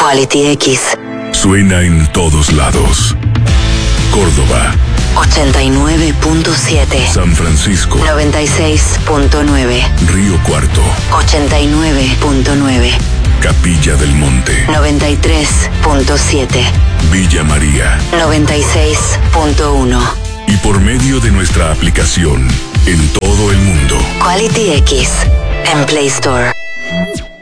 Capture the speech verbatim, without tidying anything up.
Quality X. Suena en todos lados. Córdoba. ochenta y nueve punto siete. San Francisco. noventa y seis punto nueve. Río Cuarto. ochenta y nueve punto nueve. Capilla del Monte. noventa y tres punto siete. Villa María. noventa y seis punto uno. Y por medio de nuestra aplicación, en todo el mundo. Quality X. En Play Store.